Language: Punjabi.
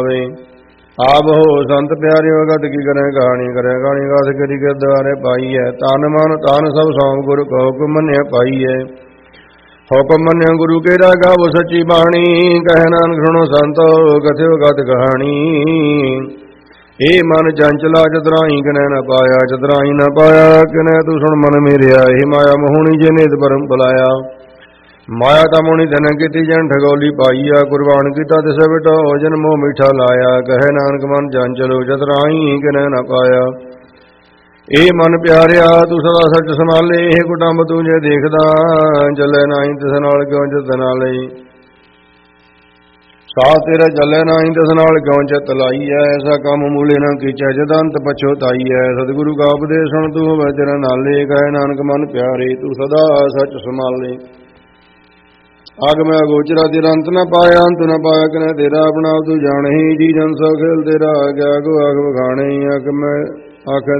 ਆਪ ਹੋ ਸੰਤ ਪਿਆਰਿਓ ਗਤ ਕੀ ਕਰੇ ਕਹਾਣੀ ਗਾਸ ਕਰੀ ਕੇ ਦੁਆਰੇ ਪਾਈ ਹੈ। ਤਨ ਮਨ ਤਾਨ ਸਭ ਸੌਂਪ ਗੁਰ ਕੋ ਹੁਕਮ ਮੰਨਿਆ ਪਾਈ ਹੈ। ਹੁਕਮ ਮੰਨਿਆ ਗੁਰੂ ਕੇ ਗਾਵੋ ਸੱਚੀ ਬਾਣੀ, ਕਹਿ ਨਾਨਕ ਸੁਣੋ ਸੰਤੋ ਕਥਿਓ ਗਤ ਕਹਾਣੀ। ਇਹ ਮਨ ਚੰਚਲਾ ਚਤਰਾਈ ਕਿਨੈ ਨ ਪਾਇਆ, ਚਤਰਾਈ ਨ ਪਾਇਆ ਕਿਨੈ ਤੂੰ ਸੁਣ ਮਨ ਮੇਰਿਆ। ਇਹ ਮਾਇਆ ਮੋਹਣੀ ਜੇ ਨਿਤ ਪਰਮ ਬੁਲਾਇਆ, ਮਾਇਆ ਤਾਂ ਮੋਹਣੀ ਧਨ ਕੀਤੀ ਜਨ ਠਗੋਲੀ ਪਾਈਆ। ਕੁਰਬਾਨ ਕੀਤਾ ਤਿਸ ਬਿਟੋ ਜਨ ਮੋਹ ਮਿੱਠਾ ਲਾਇਆ, ਕਹੇ ਨਾਨਕ ਮਨ ਚੰਚਲੋ ਚਤਰਾਈ ਕਿਨੈ ਨ ਪਾਇਆ। ਇਹ ਮਨ ਪਿਆਰਿਆ ਤੂੰ ਸਦਾ ਸੱਚ ਸੰਭਾਲੇ, ਇਹ ਕੁਟੰਬ ਤੂੰ ਜੇ ਦੇਖਦਾ ਚੱਲੇ ਨਾਹੀ ਤਿਸ ਨਾਲ ਕਿਉਂ ਚਿਤ ਨਾਲੇ। ਸਾਹ ਤੇਰਾ ਚੱਲੇ ਨਾਹੀ ਤਿਸ ਨਾਲ ਕਿਉਂ ਚਿਤ ਲਾਈ ਹੈ। ਐਸਾ ਕੰਮ ਮੂਲੇ ਨਾ ਕੀਚੈ ਜਦ ਅੰਤ ਪਛੋਤਾਈ ਹੈ। ਸਤਿਗੁਰੂ ਕਾ ਉਪਦੇਸ਼ ਸੁਣ ਤੂੰ ਹੋਵੇ ਤੇਰਾ ਨਾਲੇ, ਕਹੇ ਨਾਨਕ ਮਨ ਪਿਆਰੇ ਤੂੰ ਸਦਾ ਸੱਚ ਸੰਭਾਲੇ। ਅਗ ਮੈਂ ਅਗੋਚਰਾ ਤੇਰਾ ਅੰਤ ਨ ਪਾਇਆ, ਅੰਤ ਨ ਪਾਇਆ ਕਿਨੈ ਤੇਰਾ ਆਪਣਾ ਤੂੰ ਜਾਣਹੀ। ਜੀ ਜਨ ਸੋ ਖੇਲ ਤੇਰਾ ਆਗਿਆ ਕੋ ਆਖ ਬਖਾਣੇ, ਅਗ ਮੈਂ ਆਖੇ